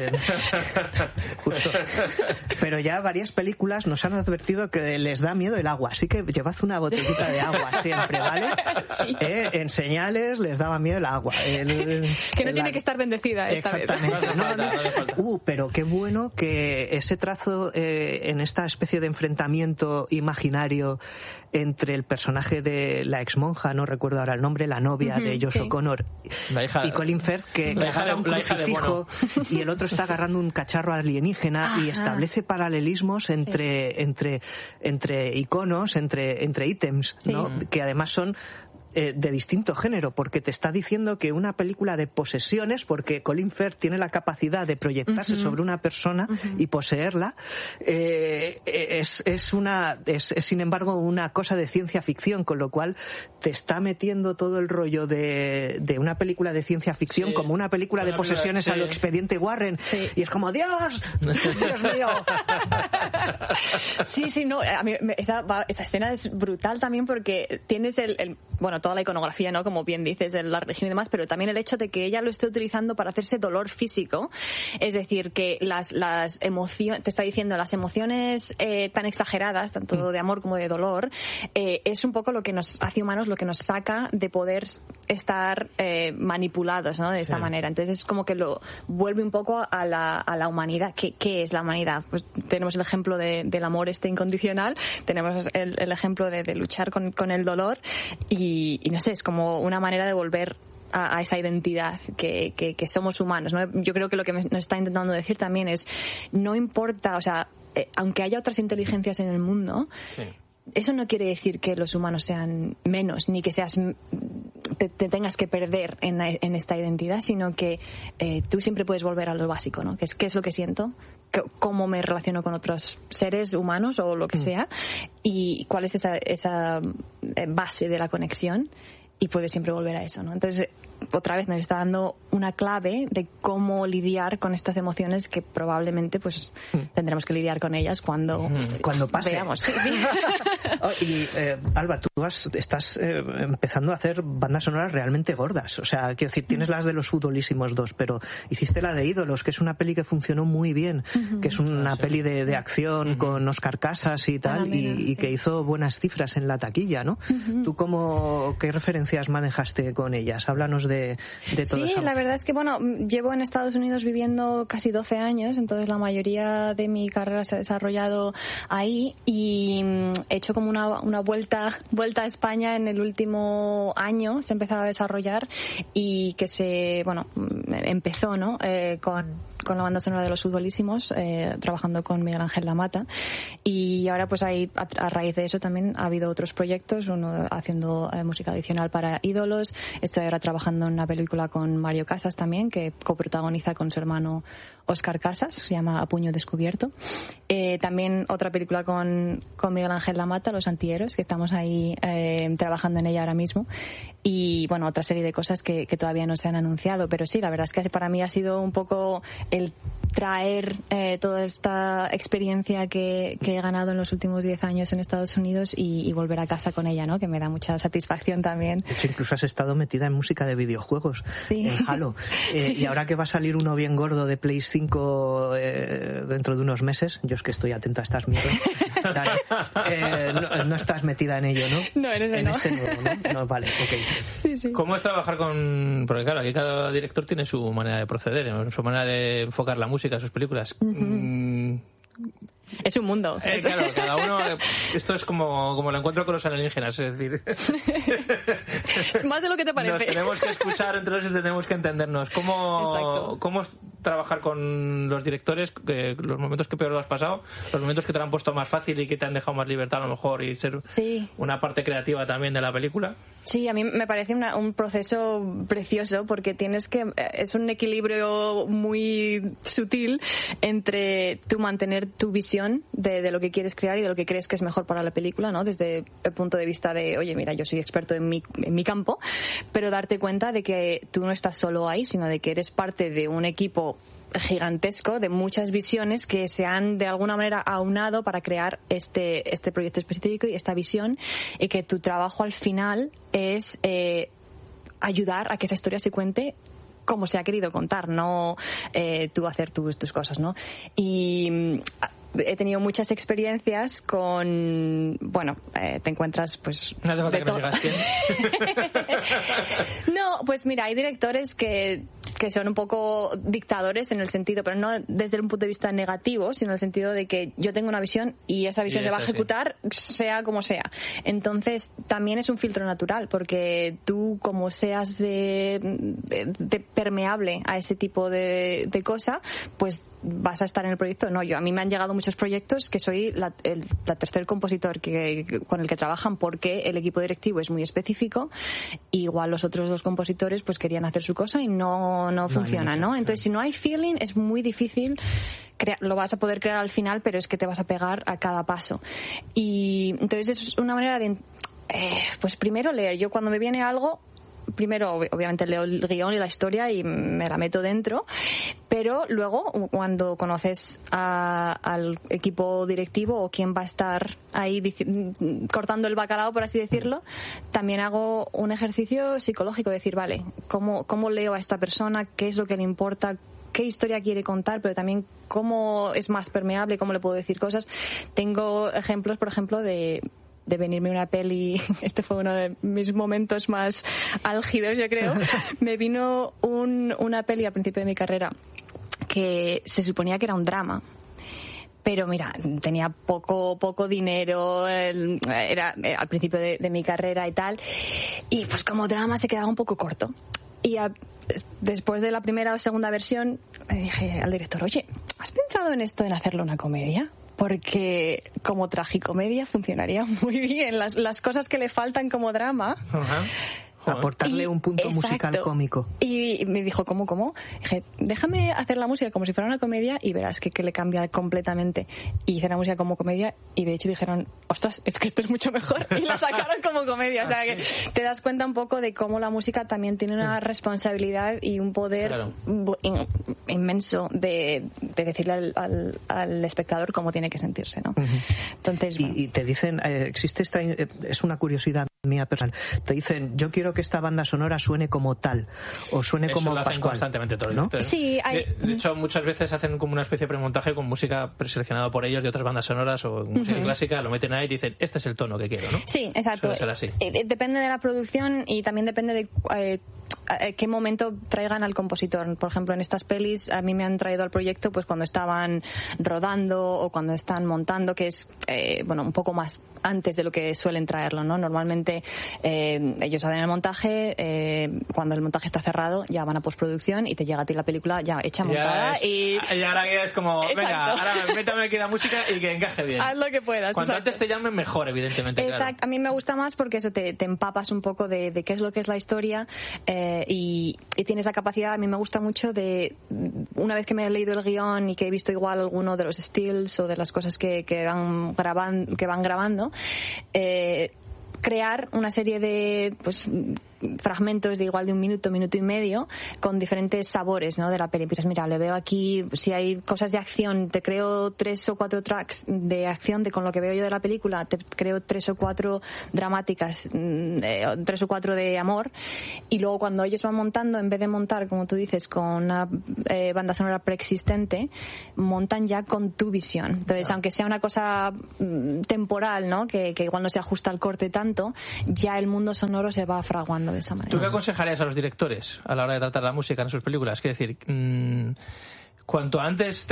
sí. Justo. Pero ya varias películas nos han advertido que les da miedo el agua, así que llevad una botellita de agua siempre, ¿vale? Sí. Eh, en señales les daba miedo el agua. El, que no el, tiene que estar bendecida esta exactamente. vez. No, no, no. Uh, pero qué bueno que ese trazo eh, en esta especie de enfrentamiento imaginario entre el personaje de la ex monja, no recuerdo ahora el nombre, la novia uh-huh, de Josh sí. O'Connor y Colin Firth, que, que agarra un crucifijo y el otro está agarrando un cacharro alienígena. Ajá. Y establece paralelismos entre, sí. entre, entre iconos, entre, entre ítems, sí. ¿no? Que además son Eh, de distinto género, porque te está diciendo que una película de posesiones, porque Colin Firth tiene la capacidad de proyectarse uh-huh. sobre una persona uh-huh. y poseerla, eh, es, es una es, es sin embargo una cosa de ciencia ficción, con lo cual te está metiendo todo el rollo de, de una película de ciencia ficción sí. como una película una de posesiones película, sí. a lo Expediente Warren sí. y es como ¡Dios! ¡Dios mío! Sí, sí, no, a mí esa, esa escena es brutal también porque tienes el, el bueno, toda la iconografía, ¿no? Como bien dices, de la religión y demás, pero también el hecho de que ella lo esté utilizando para hacerse dolor físico. Es decir, que las, las emociones, te está diciendo, las emociones eh, tan exageradas, tanto de amor como de dolor, eh, es un poco lo que nos hace humanos, lo que nos saca de poder estar eh, manipulados, ¿no? De esta sí. manera. Entonces es como que lo vuelve un poco a la, a la humanidad. ¿Qué, qué es la humanidad? Pues tenemos el ejemplo de, del amor este incondicional, tenemos el, el ejemplo de, de luchar con, con el dolor y, y no sé, es como una manera de volver a, a esa identidad que, que, que somos humanos, ¿no? Yo creo que lo que nos está intentando decir también es, no importa, o sea, eh, aunque haya otras inteligencias en el mundo, sí. eso no quiere decir que los humanos sean menos, ni que seas te, te tengas que perder en, en esta identidad, sino que eh, tú siempre puedes volver a lo básico, ¿no? Que es qué es lo que siento, cómo me relaciono con otros seres humanos o lo que sea, y cuál es esa, esa base de la conexión, y puedes siempre volver a eso, ¿no? Entonces, otra vez nos está dando una clave de cómo lidiar con estas emociones que probablemente pues tendremos que lidiar con ellas cuando cuando pase. Veamos. Sí, sí. Oh, y eh, Alba, tú has, estás eh, empezando a hacer bandas sonoras realmente gordas. O sea, quiero decir, tienes las de Los Futbolísimos dos, pero hiciste la de Ídolos, que es una peli que funcionó muy bien, uh-huh. que es una peli de, de acción uh-huh. con Óscar Casas y tal, mira, y, y sí. que hizo buenas cifras en la taquilla, ¿no? Uh-huh. ¿Tú cómo, qué referencias manejaste con ellas? Háblanos de De, de todo sí, eso. La verdad es que, bueno, llevo en Estados Unidos viviendo casi doce años, entonces la mayoría de mi carrera se ha desarrollado ahí y he hecho como una, una vuelta, vuelta a España en el último año, se ha empezado a desarrollar y que se, bueno, empezó, ¿no? Eh, con con la banda sonora de Los Futbolísimos, eh, trabajando con Miguel Ángel Lamata, y ahora pues hay, a, a raíz de eso también ha habido otros proyectos, uno haciendo eh, música adicional para Ídolos, estoy ahora trabajando en una película con Mario Casas también, que coprotagoniza con su hermano Óscar Casas, se llama A Puño Descubierto, eh, también otra película con, con Miguel Ángel Lamata, Los Antihéroes, que estamos ahí eh, trabajando en ella ahora mismo, y bueno, otra serie de cosas que, que todavía no se han anunciado, pero sí, la verdad es que para mí ha sido un poco el traer eh, toda esta experiencia que, que he ganado en los últimos diez años en Estados Unidos y, y volver a casa con ella, ¿no? Que me da mucha satisfacción también. De hecho, incluso has estado metida en música de videojuegos, sí. en Halo. Eh, sí. Y ahora que va a salir uno bien gordo de Play cinco eh, dentro de unos meses, yo es que estoy atento a estas mierdas, eh, no, no estás metida en ello, ¿no? No, en ese en no. este nuevo, ¿no? No, vale, ok. Sí, sí. ¿Cómo es trabajar con...? Porque claro, aquí cada director tiene su manera de proceder, ¿no? Su manera de enfocar la música, sus películas. Uh-huh. Mm. Es un mundo. Eh, claro, cada uno... Esto es como, como el encuentro con los alienígenas, es decir... Es más de lo que te parece. Nos tenemos que escuchar entre nosotros y tenemos que entendernos. ¿Cómo, ¿Cómo es trabajar con los directores? Que los momentos que peor lo has pasado, los momentos que te lo han puesto más fácil y que te han dejado más libertad a lo mejor y ser sí. una parte creativa también de la película. Sí, a mí me parece una, un proceso precioso porque tienes que... Es un equilibrio muy sutil entre tú mantener tu visión De, de lo que quieres crear y de lo que crees que es mejor para la película, ¿no? Desde el punto de vista de, oye, mira, yo soy experto en mi, en mi campo, pero darte cuenta de que tú no estás solo ahí, sino de que eres parte de un equipo gigantesco de muchas visiones que se han de alguna manera aunado para crear este, este proyecto específico y esta visión, y que tu trabajo al final es eh, ayudar a que esa historia se cuente como se ha querido contar, no eh, tú hacer tus, tus cosas, ¿no? Y he tenido muchas experiencias con, bueno, eh, te encuentras pues no hace falta de que nos digas quién. No, pues mira, hay directores que que son un poco dictadores en el sentido, pero no desde un punto de vista negativo, sino en el sentido de que yo tengo una visión y esa visión y se va a ejecutar sí. sea como sea. Entonces también es un filtro natural, porque tú como seas de, de, de permeable a ese tipo de, de cosa, pues vas a estar en el proyecto. No, yo a mí me han llegado muchos proyectos que soy la, el la tercer compositor que, que, con el que trabajan, porque el equipo directivo es muy específico. Igual los otros dos compositores pues querían hacer su cosa y no, no, no funciona, ¿no? Entonces si no hay feeling es muy difícil. Crea, lo vas a poder crear al final, pero es que te vas a pegar a cada paso. Y entonces es una manera de eh, pues primero leer. Yo cuando me viene algo, primero obviamente leo el guión y la historia y me la meto dentro, pero luego cuando conoces a, al equipo directivo o quién va a estar ahí cortando el bacalao, por así decirlo, también hago un ejercicio psicológico, de decir, vale, ¿cómo, cómo leo a esta persona? ¿Qué es lo que le importa? ¿Qué historia quiere contar? Pero también cómo es más permeable, cómo le puedo decir cosas. Tengo ejemplos, por ejemplo, de de venirme una peli, este fue uno de mis momentos más álgidos, yo creo. Me vino un, una peli al principio de mi carrera que se suponía que era un drama, pero mira, tenía poco poco dinero, era al principio de, de mi carrera y tal, y pues como drama se quedaba un poco corto. Y a, después de la primera o segunda versión le dije al director, oye, ¿has pensado en esto, en hacerlo una comedia? Porque como tragicomedia funcionaría muy bien. Las, las cosas que le faltan como drama... Uh-huh. Aportarle y, un punto exacto. musical cómico. Y me dijo, ¿cómo, cómo? Dije, déjame hacer la música como si fuera una comedia y verás que, que le cambia completamente. Y hice la música como comedia y de hecho dijeron, ostras, es que esto es mucho mejor. Y la sacaron como comedia. O sea, que te das cuenta un poco de cómo la música también tiene una responsabilidad y un poder claro. in, inmenso de, de decirle al, al, al espectador cómo tiene que sentirse, ¿no? Uh-huh. Entonces, y, bueno. y te dicen, eh, existe esta, eh, es una curiosidad mía personal, te dicen, yo quiero que esta banda sonora suene como tal o suene eso como lo hacen Pascual, constantemente todos, ¿no? Sí, hay... de, de hecho muchas veces hacen como una especie de premontaje con música preseleccionada por ellos de otras bandas sonoras o música uh-huh. clásica, lo meten ahí y dicen, este es el tono que quiero, ¿no? Sí, exacto. Suele ser así. Depende de la producción y también depende de eh, qué momento traigan al compositor. Por ejemplo, en estas pelis a mí me han traído al proyecto pues cuando estaban rodando o cuando están montando, que es eh, bueno, un poco más antes de lo que suelen traerlo, ¿no? Normalmente eh, ellos hacen el montaje, eh, cuando el montaje está cerrado ya van a postproducción y te llega a ti la película ya hecha, montada es, y... y ahora que es como, exacto. Venga, ahora métame aquí la música y que encaje bien. Haz lo que puedas. Cuanto exacto. antes te llamen mejor, evidentemente. Exacto. Claro. A mí me gusta más porque eso te, te empapas un poco de, de qué es lo que es la historia eh, y, y tienes la capacidad, a mí me gusta mucho de, una vez que me he leído el guión y que he visto igual alguno de los stills o de las cosas que, que, van, graban, que van grabando, eh, crear una serie de pues fragmentos de igual de un minuto, minuto y medio con diferentes sabores, ¿no? De la peli. Pues mira, le veo aquí, si hay cosas de acción, te creo tres o cuatro tracks de acción de con lo que veo yo de la película, te creo tres o cuatro dramáticas, eh, tres o cuatro de amor, y luego cuando ellos van montando, en vez de montar, como tú dices, con una eh, banda sonora preexistente, montan ya con tu visión. Entonces, claro. Aunque sea una cosa mm, temporal, ¿no? Que, que igual no se ajusta al corte tanto, ya el mundo sonoro se va fraguando de esa manera. ¿Tú qué aconsejarías a los directores a la hora de tratar la música en sus películas? Quiero decir, mmm, cuanto antes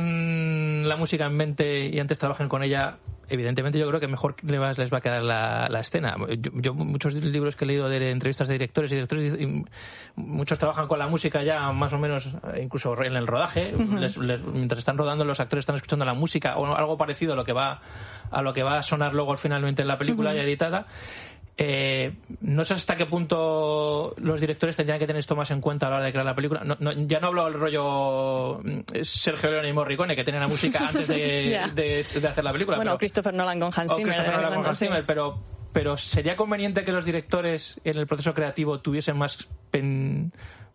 tengan la música en mente y antes trabajen con ella, evidentemente yo creo que mejor les va, les va a quedar la, la escena. Yo, yo muchos libros que he leído de entrevistas de directores y directores, y muchos trabajan con la música ya más o menos, incluso en el rodaje. Uh-huh. les, les, mientras están rodando, los actores están escuchando la música o algo parecido a lo que va a lo que va a sonar luego finalmente en la película uh-huh. ya editada. Eh, no sé hasta qué punto los directores tendrían que tener esto más en cuenta a la hora de crear la película. No, no, ya no hablo del rollo Sergio Leone y Morricone, que tienen la música antes de, yeah. de, de hacer la película. Bueno, pero, Christopher Nolan con Hans Zimmer. Christopher Nolan con Hans Zimmer, pero, pero ¿sería conveniente que los directores en el proceso creativo tuviesen más... Pen...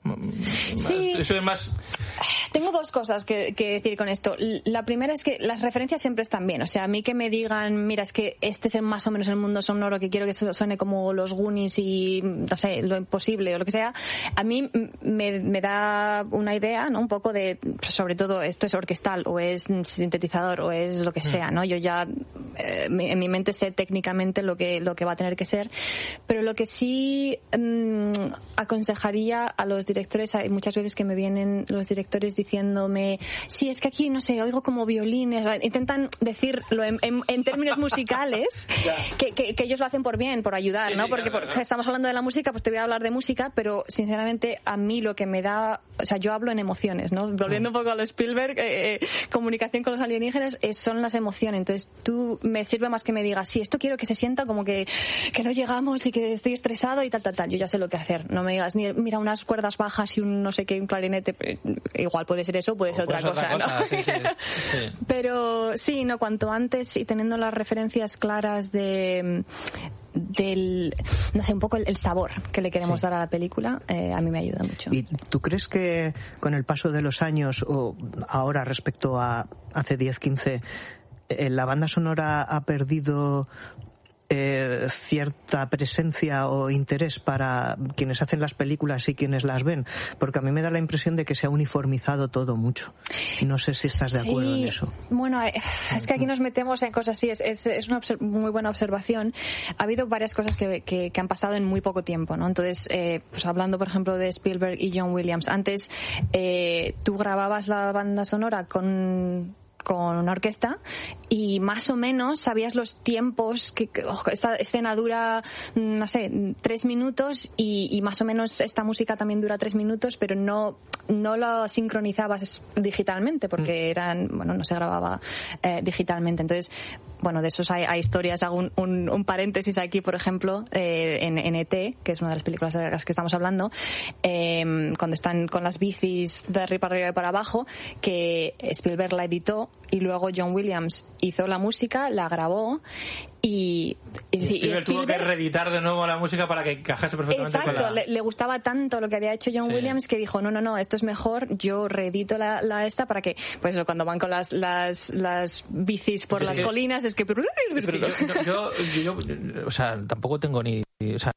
Sí. Eso es más... Tengo dos cosas que, que decir con esto. La primera es que las referencias siempre están bien. O sea, a mí que me digan, mira, es que este es más o menos el mundo sonoro que quiero que suene como los Goonies y, no sé, lo imposible o lo que sea, a mí me, me da una idea, ¿no? Un poco de, sobre todo, esto es orquestal o es sintetizador o es lo que sea, ¿no? Yo ya eh, en mi mente sé técnicamente lo que, lo que va a tener que ser. Pero lo que sí mmm, aconsejaría a los directores, hay muchas veces que me vienen los directores diciéndome, sí, es que aquí, no sé, oigo como violines, intentan decirlo en, en, en términos musicales, que, que, que ellos lo hacen por bien, por ayudar, sí, ¿no? Sí, porque, claro, porque claro. Estamos hablando de la música, pues te voy a hablar de música, pero sinceramente a mí lo que me da, o sea, yo hablo en emociones, ¿no? Volviendo mm. un poco a lo Spielberg, eh, eh, comunicación con los alienígenas, eh, son las emociones. Entonces tú me sirve más que me digas, sí, esto quiero que se sienta como que, que no llegamos y que estoy estresado y tal, tal, tal. Yo ya sé lo que hacer. No me digas, ni mira, unas cuerdas bajas y un no sé qué, un clarinete, igual puede ser eso, puede ser otra cosa, otra cosa, ¿no? Sí, sí, sí. Pero sí, no, cuanto antes y teniendo las referencias claras de del, no sé, un poco el, el sabor que le queremos sí. dar a la película, eh, a mí me ayuda mucho. ¿Y tú crees que con el paso de los años, o ahora respecto a hace diez, quince, eh, la banda sonora ha perdido Eh, cierta presencia o interés para quienes hacen las películas y quienes las ven? Porque a mí me da la impresión de que se ha uniformizado todo mucho. No sé si estás de acuerdo sí. en eso. Bueno, es que aquí nos metemos en cosas así. Es, es, es una muy buena observación. Ha habido varias cosas que, que, que han pasado en muy poco tiempo, ¿no? Entonces, eh, pues hablando, por ejemplo, de Spielberg y John Williams. Antes, eh, tú grababas la banda sonora con con una orquesta y más o menos sabías los tiempos que, que oh, esta escena dura, no sé, tres minutos y, y más o menos esta música también dura tres minutos, pero no no lo sincronizabas digitalmente porque eran, bueno, no se grababa eh, digitalmente. Entonces, bueno, de esos hay, hay historias. Hago un, un, un paréntesis aquí, por ejemplo, eh, en, en E T, que es una de las películas de las que estamos hablando, eh, cuando están con las bicis de arriba para arriba y para abajo, que Spielberg la editó y luego John Williams hizo la música, la grabó y, y, y Spielberg, y tuvo que reeditar de nuevo la música para que encajase perfectamente. Exacto, con la... le, le gustaba tanto lo que había hecho John sí. Williams que dijo, no, no, no, esto es mejor, yo reedito la, la esta para que, pues eso, cuando van con las las, las bicis por sí, las sí. colinas es que... Es que yo, yo, yo, yo, o sea, tampoco tengo ni... O sea,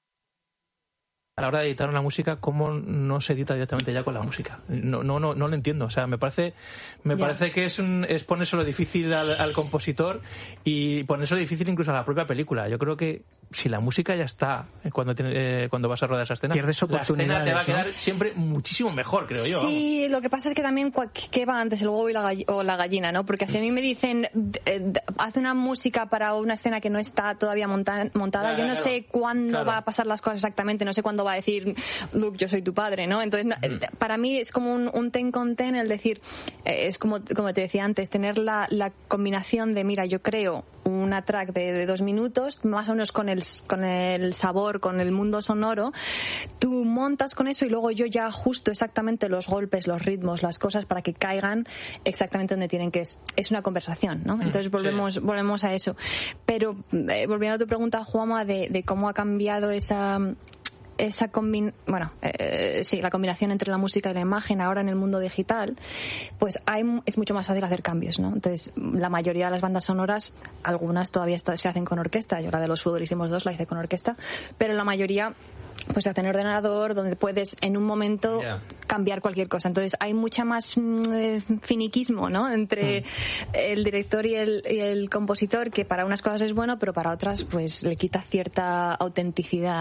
a la hora de editar una música, ¿cómo no se edita directamente ya con la música? No, no, no, no lo entiendo. O sea, me parece, me yeah. parece que es, un, es ponérselo difícil al, al compositor y ponérselo difícil incluso a la propia película. Yo creo que si la música ya está cuando tiene, eh, cuando vas a rodar esa escena, pierdes oportunidades, la escena te va a quedar ¿no? siempre muchísimo mejor, creo yo. Sí, vamos. Lo que pasa es que también ¿qué va antes, el huevo y la gall- o la gallina, ¿no? Porque si a mí me dicen eh, haz una música para una escena que no está todavía monta- montada, claro, yo no claro. sé cuándo claro. va a pasar las cosas exactamente, no sé cuándo va a decir Luke, yo soy tu padre, ¿no? Entonces, mm. para mí es como un, un ten con ten el decir, eh, es como, como te decía antes, tener la, la combinación de, mira, yo creo una track de, de dos minutos, más o menos con el, con el sabor, con el mundo sonoro, tú montas con eso y luego yo ya ajusto exactamente los golpes, los ritmos, las cosas para que caigan exactamente donde tienen que es, es una conversación, ¿no? Entonces volvemos, sí. volvemos a eso. Pero, eh, volviendo a tu pregunta, Juanma, de, de cómo ha cambiado esa... esa combin bueno eh, sí la combinación entre la música y la imagen ahora en el mundo digital, pues hay, es mucho más fácil hacer cambios, ¿no? Entonces la mayoría de las bandas sonoras, algunas todavía está, se hacen con orquesta. Yo la de Los Futbolísimos dos la hice con orquesta, pero la mayoría pues se hace en ordenador, donde puedes en un momento yeah. cambiar cualquier cosa. Entonces hay mucha más mm, finiquismo, ¿no? Entre mm. el director y el, y el compositor, que para unas cosas es bueno, pero para otras pues le quita cierta autenticidad